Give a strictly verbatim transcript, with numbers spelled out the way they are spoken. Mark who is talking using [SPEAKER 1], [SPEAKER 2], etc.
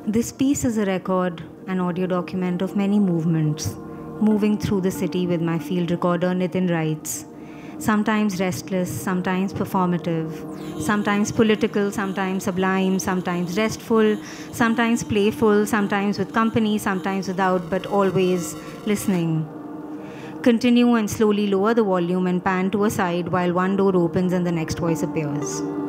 [SPEAKER 1] This piece is a record, an audio document of many movements, moving through the city with my field recorder, Nitin writes. Sometimes restless, sometimes performative, sometimes political, sometimes sublime, sometimes restful, sometimes playful, sometimes with company, sometimes without, but always listening. Continue and slowly lower the volume and pan to a side while one door opens and the next voice appears.